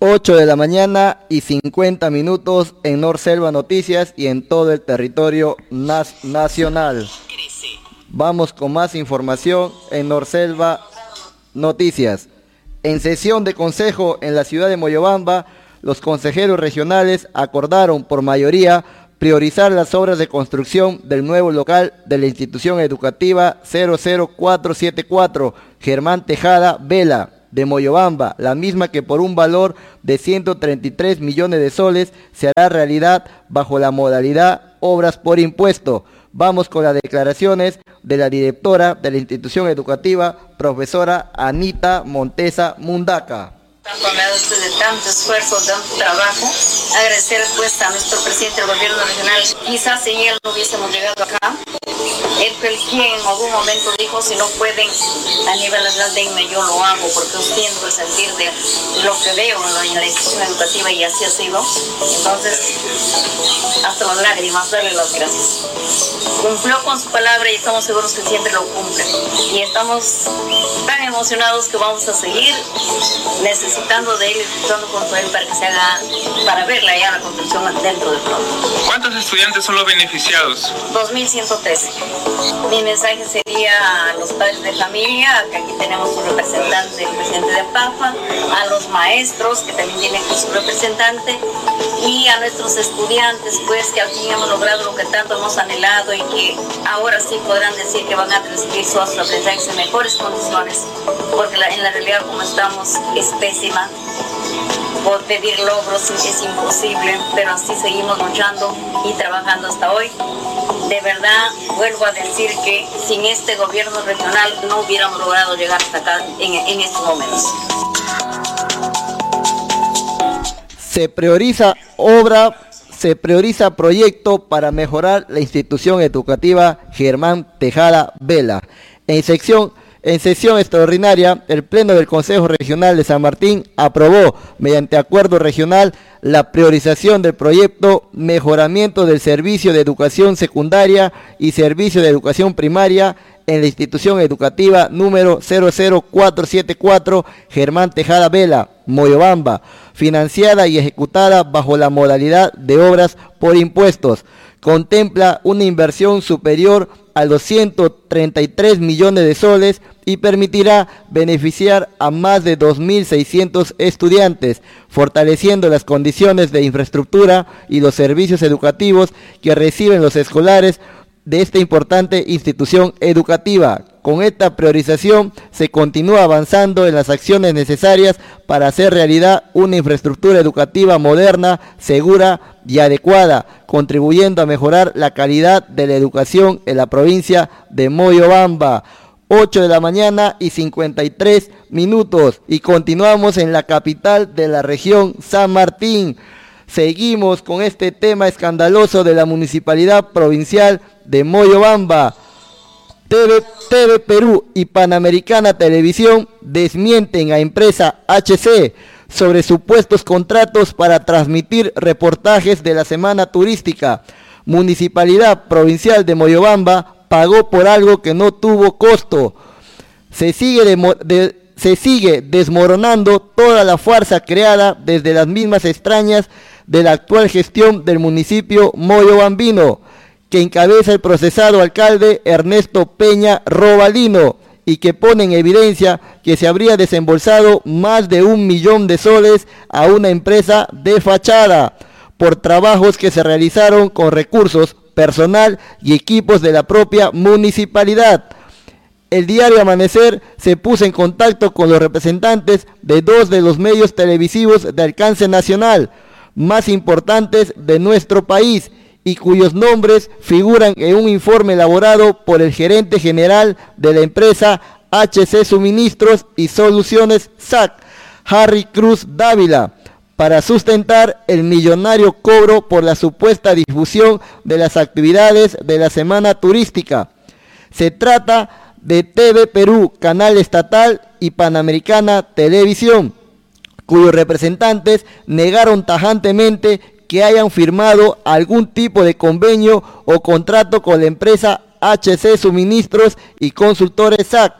8 de la mañana y 50 minutos en Norselva Noticias y en todo el territorio nacional. Vamos con más información en Norselva Noticias. En sesión de consejo en la ciudad de Moyobamba, los consejeros regionales acordaron por mayoría priorizar las obras de construcción del nuevo local de la institución educativa 00474 Germán Tejada Vela de Moyobamba, la misma que por un valor de 133 millones de soles se hará realidad bajo la modalidad obras por impuesto. Vamos con las declaraciones de la directora de la institución educativa, profesora Anita Montesa Mundaca. Después de tanto esfuerzo, tanto trabajo, agradecer pues a nuestro presidente del gobierno regional. Quizás sin él no hubiésemos llegado acá. Él fue el quien en algún momento dijo, si no pueden a nivel nacional, denme, yo lo hago, porque siento el sentir de lo que veo en la institución educativa, y así ha sido. Entonces, hasta las lágrimas, darle las gracias. Cumplió con su palabra y estamos seguros que siempre lo cumple. Y estamos tan emocionados que vamos a seguir necesitando de él y luchando junto a él para que se haga, para verla ya la construcción dentro del pronto. ¿Cuántos estudiantes son los beneficiados? 2113. Mi mensaje sería a los padres de familia, que aquí tenemos un representante, el presidente de PAFA, a los maestros, que también tienen su representante, y a nuestros estudiantes, pues, que al fin hemos logrado lo que tanto hemos anhelado y que ahora sí podrán decir que van a recibir su aprendizaje en mejores condiciones, porque en la realidad como estamos es pésima. Por pedir logros es imposible, pero así seguimos luchando y trabajando hasta hoy. De verdad, vuelvo a decir que sin este gobierno regional no hubiéramos logrado llegar hasta acá en estos momentos. Se prioriza proyecto para mejorar la institución educativa Germán Tejada Vela. En sesión extraordinaria, el Pleno del Consejo Regional de San Martín aprobó, mediante acuerdo regional, la priorización del proyecto Mejoramiento del Servicio de Educación Secundaria y Servicio de Educación Primaria en la institución educativa número 00474 Germán Tejada Vela, Moyobamba, financiada y ejecutada bajo la modalidad de obras por impuestos. Contempla una inversión superior a los 133 millones de soles y permitirá beneficiar a más de 2.600 estudiantes, fortaleciendo las condiciones de infraestructura y los servicios educativos que reciben los escolares de esta importante institución educativa. Con esta priorización se continúa avanzando en las acciones necesarias para hacer realidad una infraestructura educativa moderna, segura y adecuada, contribuyendo a mejorar la calidad de la educación en la provincia de Moyobamba. 8 de la mañana y 53 minutos y continuamos en la capital de la región, San Martín. Seguimos con este tema escandaloso de la Municipalidad Provincial de Moyobamba. TV Perú y Panamericana Televisión desmienten a empresa HC sobre supuestos contratos para transmitir reportajes de la semana turística. Municipalidad Provincial de Moyobamba pagó por algo que no tuvo costo. Se sigue desmoronando toda la farsa creada desde las mismas extrañas de la actual gestión del municipio moyobambino, que encabeza el procesado alcalde Ernesto Peña Robalino, y que pone en evidencia que se habría desembolsado más de 1 millón de soles a una empresa de fachada por trabajos que se realizaron con recursos, personal y equipos de la propia municipalidad. El diario Amanecer se puso en contacto con los representantes de 2 de los medios televisivos de alcance nacional más importantes de nuestro país y cuyos nombres figuran en un informe elaborado por el gerente general de la empresa HC Suministros y Soluciones SAC, Harry Cruz Dávila, para sustentar el millonario cobro por la supuesta difusión de las actividades de la semana turística. Se trata de TV Perú, canal estatal, y Panamericana Televisión, cuyos representantes negaron tajantemente que hayan firmado algún tipo de convenio o contrato con la empresa HC Suministros y Consultores SAC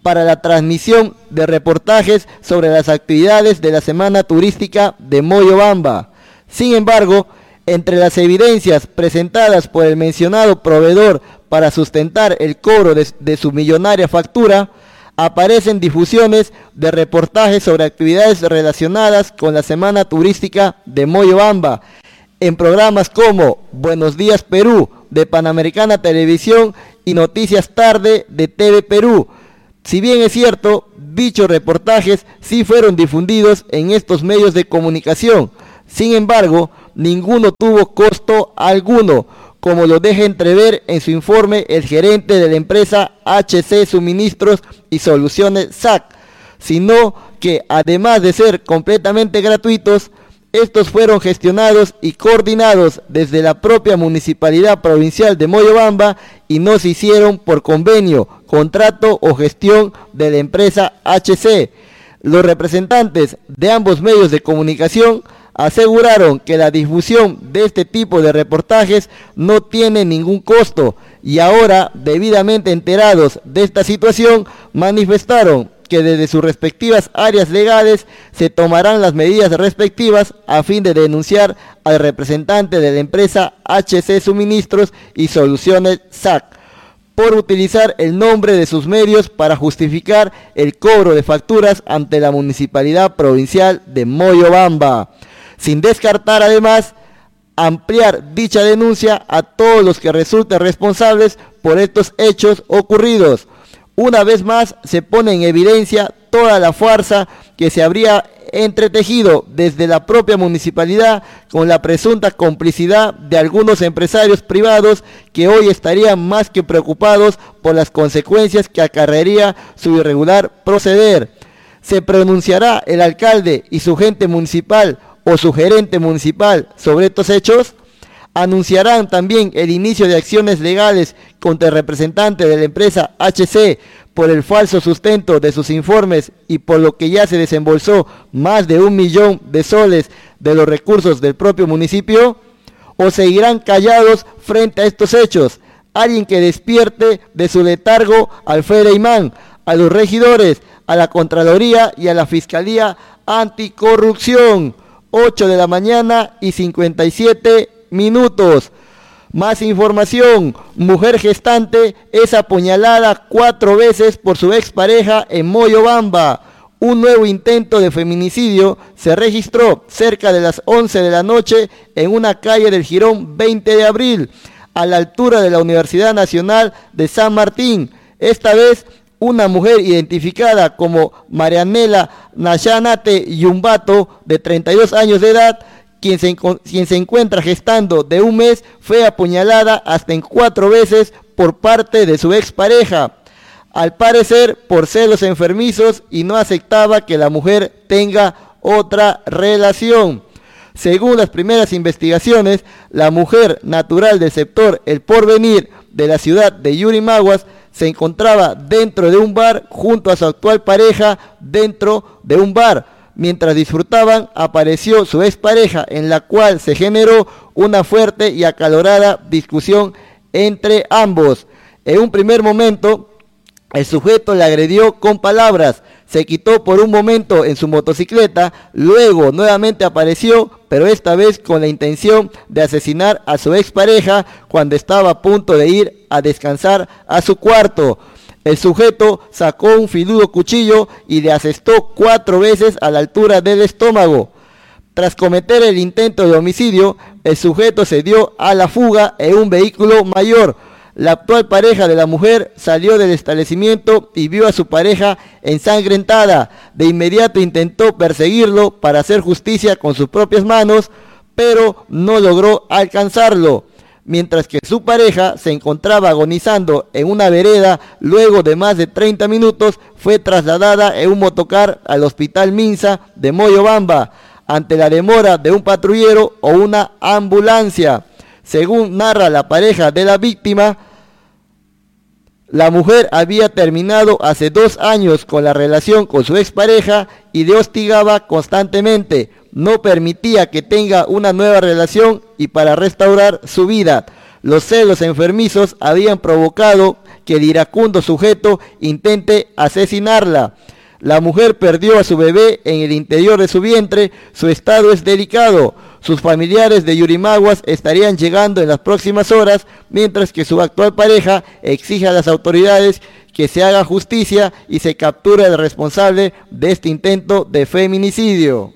para la transmisión de reportajes sobre las actividades de la Semana Turística de Moyobamba. Sin embargo, entre las evidencias presentadas por el mencionado proveedor para sustentar el cobro de su millonaria factura, aparecen difusiones de reportajes sobre actividades relacionadas con la Semana Turística de Moyobamba en programas como Buenos Días Perú de Panamericana Televisión y Noticias Tarde de TV Perú. Si bien es cierto, dichos reportajes sí fueron difundidos en estos medios de comunicación. Sin embargo, ninguno tuvo costo alguno, como lo deja entrever en su informe el gerente de la empresa HC Suministros y Soluciones SAC, sino que además de ser completamente gratuitos, estos fueron gestionados y coordinados desde la propia Municipalidad Provincial de Moyobamba y no se hicieron por convenio, contrato o gestión de la empresa HC. Los representantes de ambos medios de comunicación aseguraron que la difusión de este tipo de reportajes no tiene ningún costo y ahora, debidamente enterados de esta situación, manifestaron que desde sus respectivas áreas legales se tomarán las medidas respectivas a fin de denunciar al representante de la empresa HC Suministros y Soluciones SAC por utilizar el nombre de sus medios para justificar el cobro de facturas ante la Municipalidad Provincial de Moyobamba, sin descartar además ampliar dicha denuncia a todos los que resulten responsables por estos hechos ocurridos. Una vez más se pone en evidencia toda la farsa que se habría entretejido desde la propia municipalidad con la presunta complicidad de algunos empresarios privados que hoy estarían más que preocupados por las consecuencias que acarrearía su irregular proceder. ¿Se pronunciará el alcalde y su gente municipal o su gerente municipal sobre estos hechos? Anunciarán también el inicio de acciones legales contra el representante de la empresa HC por el falso sustento de sus informes y por lo que ya se desembolsó más de 1 millón de soles de los recursos del propio municipio, o seguirán callados frente a estos hechos. Alguien que despierte de su letargo al Fedeimán, a los regidores, a la Contraloría y a la Fiscalía Anticorrupción. 8 de la mañana y 57 minutos. Más información. Mujer gestante es apuñalada 4 veces por su expareja en Moyobamba. Un nuevo intento de feminicidio se registró cerca de las 11 de la noche en una calle del Jirón 20 de abril, a la altura de la Universidad Nacional de San Martín. Esta vez una mujer identificada como Marianela Nayanate Yumbato, de 32 años de edad, quien se encuentra gestando de 1 mes, fue apuñalada hasta en 4 veces por parte de su expareja, al parecer por celos enfermizos, y no aceptaba que la mujer tenga otra relación. Según las primeras investigaciones, la mujer, natural del sector El Porvenir de la ciudad de Yurimaguas, se encontraba dentro de un bar junto a su actual pareja dentro de un bar. Mientras disfrutaban, apareció su expareja, en la cual se generó una fuerte y acalorada discusión entre ambos. En un primer momento, el sujeto le agredió con palabras, se quitó por un momento en su motocicleta, luego nuevamente apareció, pero esta vez con la intención de asesinar a su expareja cuando estaba a punto de ir a descansar a su cuarto. El sujeto sacó un filudo cuchillo y le asestó 4 veces a la altura del estómago. Tras cometer el intento de homicidio, el sujeto se dio a la fuga en un vehículo mayor. La actual pareja de la mujer salió del establecimiento y vio a su pareja ensangrentada. De inmediato intentó perseguirlo para hacer justicia con sus propias manos, pero no logró alcanzarlo. Mientras que su pareja se encontraba agonizando en una vereda, luego de más de 30 minutos fue trasladada en un motocar al Hospital Minsa de Moyobamba, ante la demora de un patrullero o una ambulancia. Según narra la pareja de la víctima, la mujer había terminado hace 2 años con la relación con su expareja y le hostigaba constantemente. No permitía que tenga una nueva relación y para restaurar su vida. Los celos enfermizos habían provocado que el iracundo sujeto intente asesinarla. La mujer perdió a su bebé en el interior de su vientre, su estado es delicado. Sus familiares de Yurimaguas estarían llegando en las próximas horas, mientras que su actual pareja exige a las autoridades que se haga justicia y se capture al responsable de este intento de feminicidio.